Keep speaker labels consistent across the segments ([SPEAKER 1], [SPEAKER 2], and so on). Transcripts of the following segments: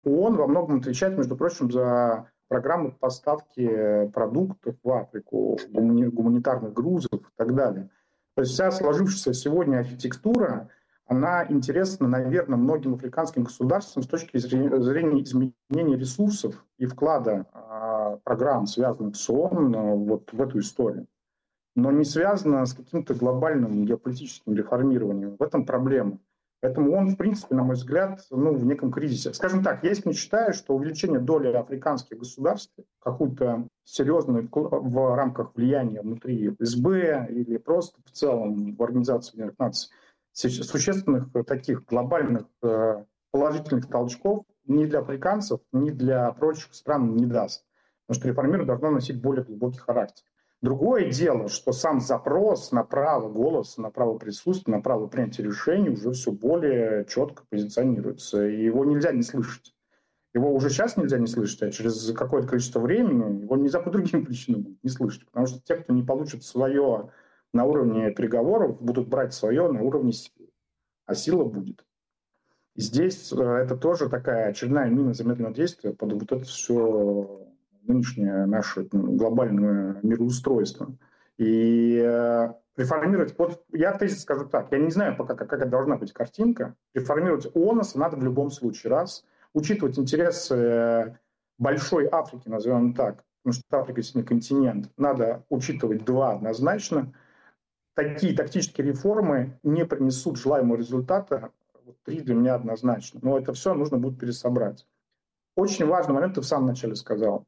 [SPEAKER 1] ООН во многом отвечает, между прочим, за программы поставки продуктов в Африку, гуманитарных грузов и так далее. То есть вся сложившаяся сегодня архитектура, она интересна, наверное, многим африканским государствам с точки зрения изменения ресурсов и вклада программ, связанных с ООН, вот в эту историю. Но не связано с каким-то глобальным геополитическим реформированием. В этом проблема. Поэтому он, в принципе, на мой взгляд, в неком кризисе. Скажем так, я не считаю, что увеличение доли африканских государств, какую-то серьезную в рамках влияния внутри СБ или просто в целом в Организации Объединенных Наций, существенных таких глобальных положительных толчков ни для африканцев, ни для прочих стран не даст. Потому что реформирование должно носить более глубокий характер. Другое дело, что сам запрос на право голоса, на право присутствия, на право принятия решений уже все более четко позиционируется. И его нельзя не слышать. Его уже сейчас нельзя не слышать, а через какое-то количество времени его нельзя по другим причинам будет не слышать. Потому что те, кто не получит свое на уровне переговоров, будут брать свое на уровне силы. А сила будет. И здесь это тоже такая очередная мина замедленного действия под вот это все нынешнее наше глобальное мироустройство. И реформировать... Вот я в тезис скажу так. Я не знаю пока, какая должна быть картинка. Реформировать ООНОС надо в любом случае. Раз. Учитывать интересы большой Африки, назовем так, потому что Африка сегодня континент, надо учитывать два однозначно. Такие тактические реформы не принесут желаемого результата. Вот три для меня однозначно. Но это все нужно будет пересобрать. Очень важный момент, ты в самом начале сказал,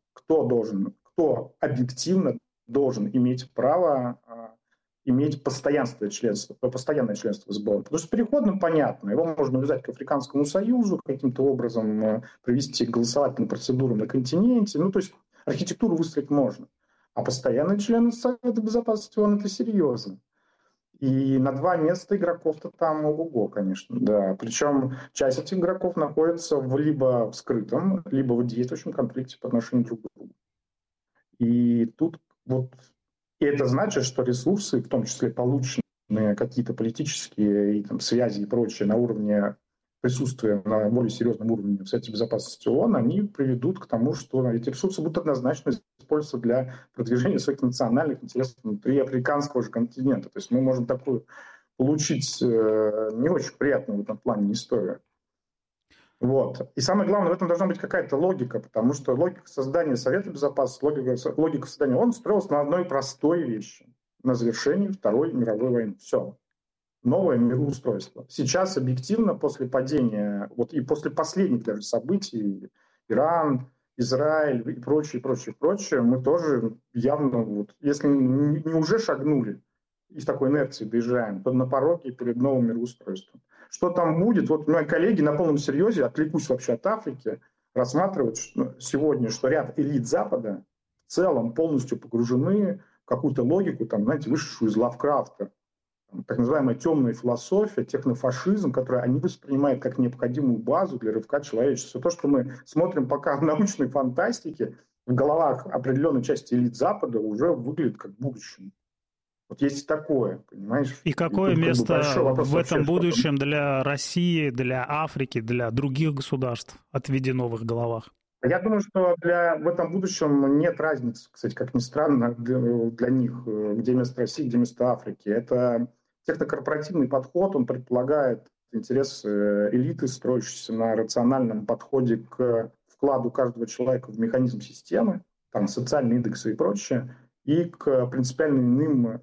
[SPEAKER 1] кто объективно должен иметь право иметь постоянное членство в сборе. Потому что переходным понятно, его можно навязать к Африканскому Союзу, каким-то образом провести голосовательную процедуру на континенте. То есть архитектуру выстроить можно. А постоянные члены Совета Безопасности ООН – это серьезно. И на два места игроков-то там ого-го, конечно, да. Причем часть этих игроков находится либо в скрытом, либо в действующем конфликте по отношению друг к другу. И тут и это значит, что ресурсы, в том числе полученные какие-то политические и, связи и прочее на уровне присутствия на более серьезном уровне в Совете Безопасности ООН, они приведут к тому, что эти ресурсы будут однозначно использоваться для продвижения своих национальных интересов внутри африканского же континента. То есть мы можем такую получить не очень приятную в этом плане историю. И самое главное, в этом должна быть какая-то логика, потому что логика создания Совета Безопасности, логика создания ООН строилась на одной простой вещи – на завершении Второй мировой войны. Все. Новое мироустройство. Сейчас объективно после падения, и после последних даже событий, Иран, Израиль и прочее, мы тоже явно, если не уже шагнули и в такой инерции доезжаем, то на пороге перед новым мироустройством. Что там будет? Мои коллеги на полном серьезе, отвлекусь вообще от Африки, рассматривают сегодня, что ряд элит Запада в целом полностью погружены в какую-то логику, вышедшую из Лавкрафта, так называемая темная философия, технофашизм, который они воспринимают как необходимую базу для рывка человечества. То, что мы смотрим пока в научной фантастике, в головах определенной части элит Запада уже выглядит как будущее. Есть такое, понимаешь?
[SPEAKER 2] И какое место в этом будущем для России, для Африки, для других государств отведено в их головах?
[SPEAKER 1] Я думаю, что в этом будущем нет разницы, кстати, как ни странно, для них, где место России, где место Африки. Это технокорпоративный подход, он предполагает интерес элиты, строящейся на рациональном подходе к вкладу каждого человека в механизм системы, социальные индексы и прочее, и к принципиально иным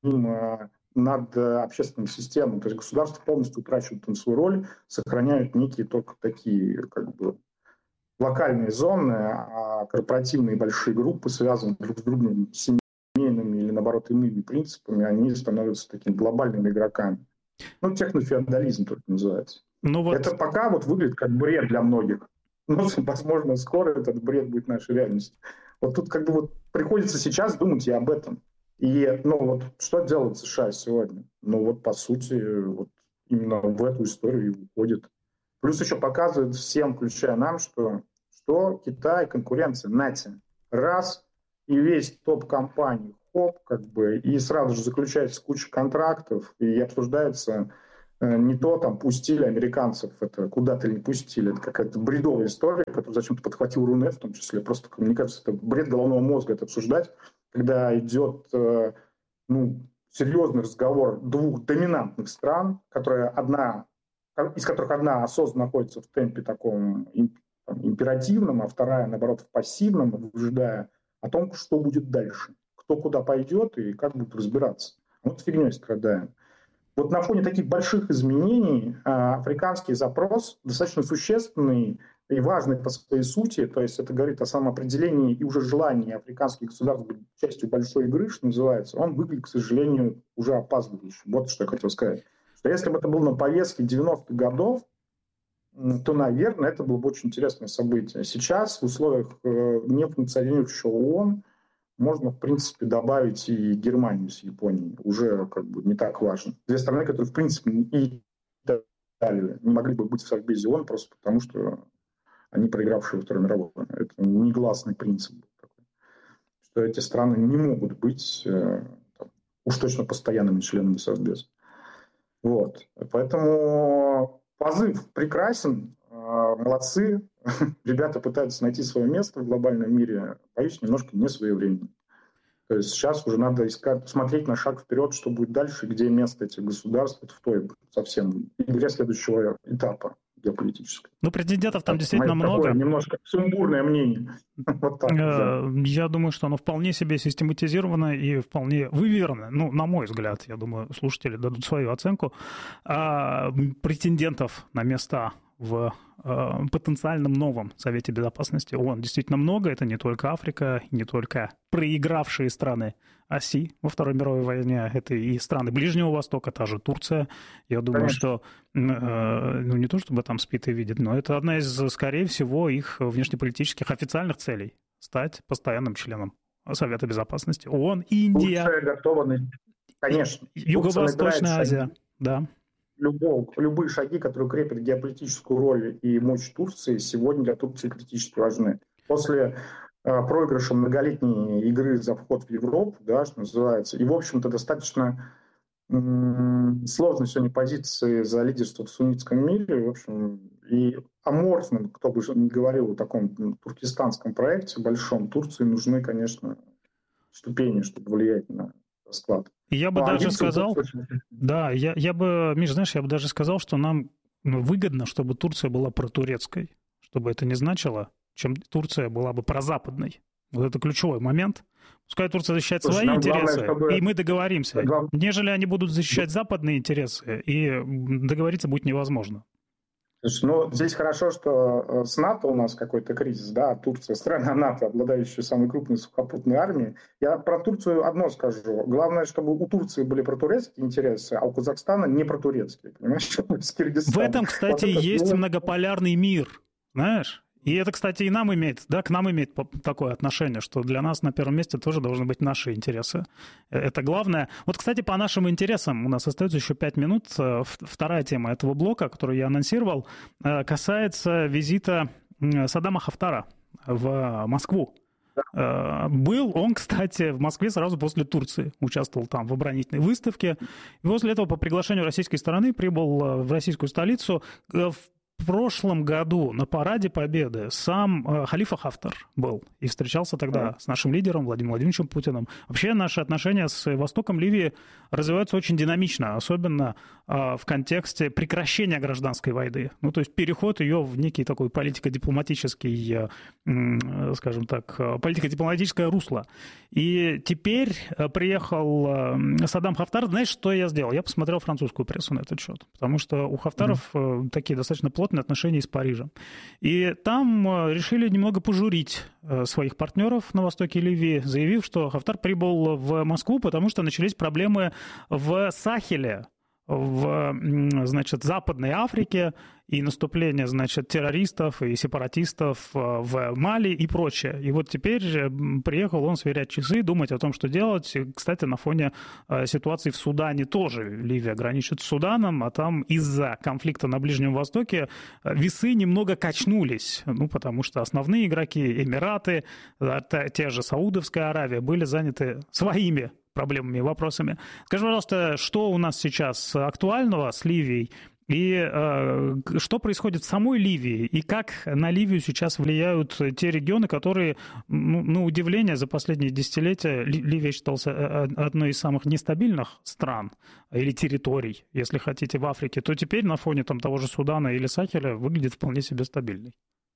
[SPEAKER 1] над общественной системой. То есть государство полностью утрачивает свою роль, сохраняют некие только такие локальные зоны, а корпоративные большие группы, связанные друг с другом семейными или, наоборот, иными принципами, они становятся такими глобальными игроками. Технофеодализм только называется. Это пока выглядит как бред для многих. Но, возможно, скоро этот бред будет нашей реальностью. Тут приходится сейчас думать и об этом. И, что делает США сегодня? По сути, именно в эту историю и уходит. Плюс еще показывает всем, включая нам, что Китай, конкуренция, нате. Раз, и весь топ-компаний, и сразу же заключается куча контрактов, и обсуждается не то там пустили американцев, это куда-то не пустили, это какая-то бредовая история, которую зачем-то подхватил Рунет в том числе. Просто, мне кажется, это бред головного мозга это обсуждать, когда идет серьезный разговор двух доминантных стран, из которых одна осознанно находится в темпе таком императивном, а вторая, наоборот, в пассивном, выжидая о том, что будет дальше, кто куда пойдет и как будут разбираться. Вот фигней страдаем. Вот на фоне таких больших изменений африканский запрос достаточно существенный и важный по своей сути, то есть это говорит о самоопределении и уже желании африканских государств быть частью большой игры, что называется, он выглядит, к сожалению, уже опаздывающим. Вот что я хотел сказать. Что если бы это было на повестке 90-х годов, то, наверное, это было бы очень интересное событие. Сейчас в условиях нефункционирующего ООН можно, в принципе, добавить и Германию с Японией. Уже как бы не так важно. Две страны, которые, в принципе, и Италия не могли бы быть в Совбезе ООН просто потому, что они проигравшие во Второй мировой. Это негласный принцип. Что эти страны не могут быть уж точно постоянными членами Совбеза. Вот. Поэтому позыв прекрасен. Молодцы. Ребята пытаются найти свое место в глобальном мире. Боюсь, немножко не своевременно. То есть сейчас уже надо смотреть на шаг вперед, что будет дальше, где место этих государств в той совсем игре следующего этапа геополитической.
[SPEAKER 2] Ну, претендентов там действительно много.
[SPEAKER 1] Немножко сумбурное мнение. Вот так,
[SPEAKER 2] Я думаю, что оно вполне себе систематизировано и вполне выверено. Ну, на мой взгляд, я думаю, слушатели дадут свою оценку. Претендентов на места в потенциальном новом Совете Безопасности ООН действительно много. Это не только Африка, не только проигравшие страны оси во Второй мировой войне. Это и страны Ближнего Востока, та же Турция. Я думаю, конечно, что не то чтобы там спит и видит, но это одна из, скорее всего, их внешнеполитических официальных целей – стать постоянным членом Совета Безопасности ООН. Индия.
[SPEAKER 1] Турция готова, конечно.
[SPEAKER 2] Юго-Восточная Азия, да.
[SPEAKER 1] Любые шаги, которые укрепят геополитическую роль и мощь Турции, сегодня для Турции критически важны. После проигрыша многолетней игры за вход в Европу, да, что называется, и, в общем-то, достаточно сложной сегодня позиции за лидерство в суннитском мире, в общем, и аморфным, кто бы ни говорил о таком туркестанском проекте большом, Турции нужны, конечно, ступени, чтобы влиять на расклад.
[SPEAKER 2] Я бы даже сказал, да, я бы, Миш, знаешь, я бы даже сказал, что нам выгодно, чтобы Турция была протурецкой, чтобы это не значило, чем Турция была бы прозападной. Вот это ключевой момент. Пускай Турция защищает свои интересы, главное, и мы договоримся. Нежели они будут защищать западные интересы, и договориться будет невозможно.
[SPEAKER 1] Ну, здесь хорошо, что с НАТО у нас какой-то кризис, да, Турция, страна НАТО, обладающая самой крупной сухопутной армией. Я про Турцию одно скажу. Главное, чтобы у Турции были протурецкие интересы, а у Казахстана не протурецкие. Понимаешь?
[SPEAKER 2] В этом, кстати, вот есть многополярный мир, знаешь? И это, кстати, и нам имеет, да, к нам имеет такое отношение, что для нас на первом месте тоже должны быть наши интересы. Это главное. Вот, кстати, по нашим интересам, у нас остается еще 5 минут. Вторая тема этого блока, которую я анонсировал, касается визита Саддама Хафтара в Москву. Был он, кстати, в Москве сразу после Турции, участвовал там в оборонительной выставке. И после этого по приглашению российской стороны прибыл в российскую столицу. В прошлом году на Параде Победы сам Халифа Хафтар был и встречался тогда с нашим лидером Владимиром Владимировичем Путиным. Вообще наши отношения с Востоком Ливии развиваются очень динамично, особенно в контексте прекращения гражданской войны. Ну, то есть переход ее в некий такой политико-дипломатический, скажем так, политико-дипломатическое русло. И теперь приехал Саддам Хафтар. Знаешь, что я сделал? Я посмотрел французскую прессу на этот счет, потому что у Хафтаров такие достаточно плотные отношения с Парижем. И там решили немного пожурить своих партнеров на востоке Ливии, заявив, что Хафтар прибыл в Москву, потому что начались проблемы в Сахеле, в, значит, Западной Африке, и наступление, значит, террористов и сепаратистов в Мали и прочее. И вот теперь приехал он сверять часы, думать о том, что делать. И, кстати, на фоне ситуации в Судане тоже. Ливия граничит с Суданом, а там из-за конфликта на Ближнем Востоке весы немного качнулись. Ну, потому что основные игроки, Эмираты, те же Саудовская Аравия, были заняты своими проблемами и вопросами. Скажи, пожалуйста, что у нас сейчас актуального с Ливией? И что происходит в самой Ливии, и как на Ливию сейчас влияют те регионы, которые, на удивление, за последние десятилетия Ливия считалась одной из самых нестабильных стран или территорий, если хотите, в Африке, то теперь на фоне того же Судана или Сахеля выглядит вполне себе стабильной.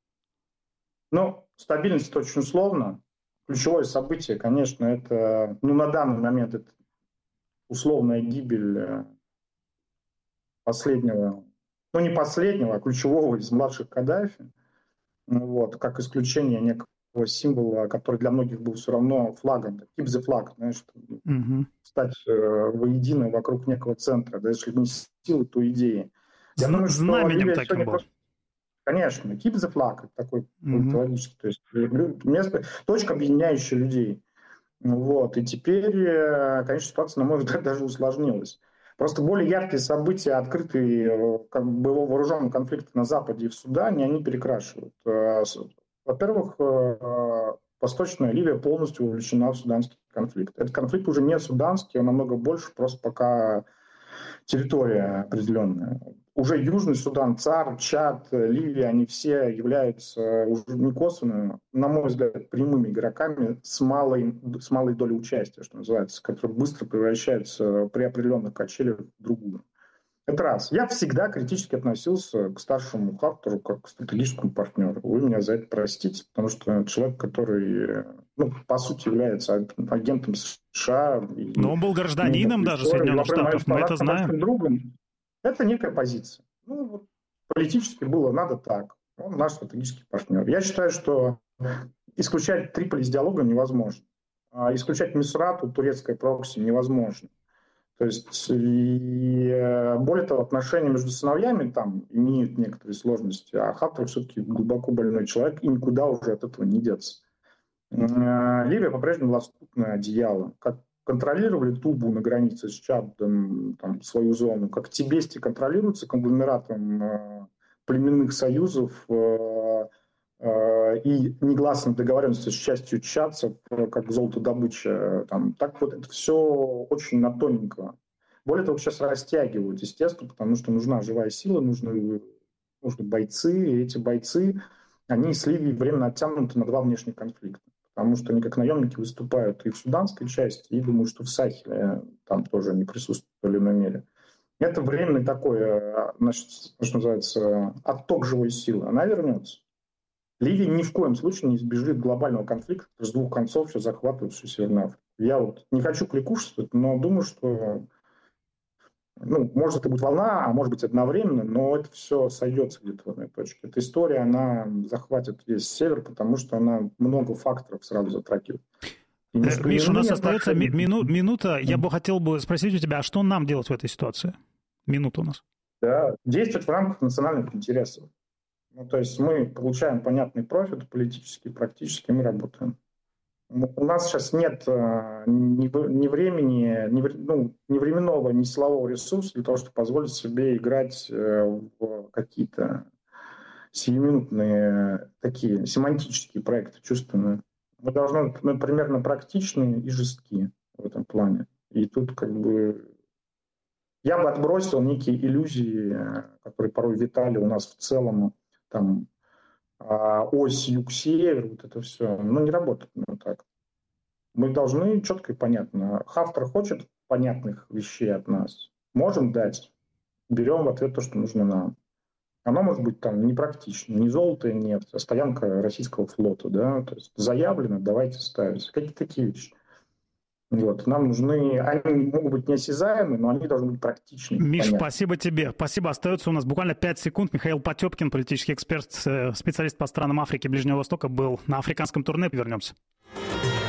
[SPEAKER 1] Ну, стабильность это очень условно. Ключевое событие, конечно, это, на данный момент это условная гибель последнего, не последнего, а ключевого из младших Каддафи, как исключение некого символа, который для многих был все равно флагом, keep the flag, знаешь, стать воедино вокруг некого центра, да, если не силы, то идеи. Я думаю, что
[SPEAKER 2] знаменем таким был.
[SPEAKER 1] Конечно, keep the flag, такой политологический, то есть место, точка, объединяющая людей. И теперь, конечно, ситуация, на мой взгляд, даже усложнилась. Просто более яркие события, открытые боевого вооруженного конфликта на Западе и в Судане, они перекрашивают. Во-первых, Восточная Ливия полностью вовлечена в суданский конфликт. Этот конфликт уже не суданский, он намного больше, просто пока территория определенная. Уже Южный Судан, ЦАР, Чад, Ливия, они все являются уже не косвенно, на мой взгляд, прямыми игроками с малой долей участия, что называется, которые быстро превращаются при определенных качелях в другую. Это раз. Я всегда критически относился к старшему Хафтару как к стратегическому партнеру. Вы меня за это простите, потому что это человек, который, по сути, является агентом США.
[SPEAKER 2] Но он был гражданином даже Соединенных Штатов, мы это знаем.
[SPEAKER 1] Другом. Это некая позиция. Политически было надо так. Он наш стратегический партнер. Я считаю, что исключать Триполи из диалога невозможно. А исключать Мисрату, турецкое прокси, невозможно. То есть, более того, отношения между сыновьями там имеют некоторые сложности, а Хафтар все-таки глубоко больной человек, и никуда уже от этого не деться. Ливия по-прежнему лоскутное одеяло. Как контролировали Тубу на границе с Чадом, свою зону, как Тибести контролируется конгломератом племенных союзов и негласной договоренности с частью чадцев, как золотодобыча, так это все очень на тоненького. Более того, сейчас растягивают, естественно, потому что нужна живая сила, нужны бойцы, и эти бойцы, они с Ливией временно оттянуты на два внешних конфликта. Потому что они как наемники выступают и в суданской части, и думаю, что в Сахеле там тоже они присутствуют в той или иной мере. Это временный такой, что называется, отток живой силы. Она вернется. Ливия ни в коем случае не избежит глобального конфликта, с двух концов все захватывает всю Северную Африку. Я не хочу кликушествовать, но думаю, что может это будет волна, а может быть одновременно, но это все сойдется где-то в одной точке. Эта история, она захватит весь север, потому что она много факторов сразу затрагивает.
[SPEAKER 2] Миш, у нас остается минута. Я хотел бы спросить у тебя, а что нам делать в этой ситуации? Минута у нас.
[SPEAKER 1] Да, действовать в рамках национальных интересов. То есть мы получаем понятный профит политический, практически мы работаем. У нас сейчас нет ни времени, ни временного, ни силового ресурса для того, чтобы позволить себе играть в какие-то сиюминутные такие семантические проекты, чувственные. Мы должны быть примерно практичные и жесткие в этом плане. И тут я бы отбросил некие иллюзии, которые порой витали у нас в целом, ось юг-север, это все, не работает так. Мы должны четко и понятно. Хафтар хочет понятных вещей от нас. Можем дать. Берем в ответ то, что нужно нам. Оно может быть непрактично. Не золото и нефть, а стоянка российского флота. Да? То есть заявлено, давайте ставить. Какие-то такие вещи. Нам нужны... Они могут быть неосязаемы, но они должны быть практичны.
[SPEAKER 2] Миш, понятно. Спасибо тебе. Спасибо. Остается у нас буквально 5 секунд. Михаил Потепкин, политический эксперт, специалист по странам Африки и Ближнего Востока, был на африканском турне. Вернемся.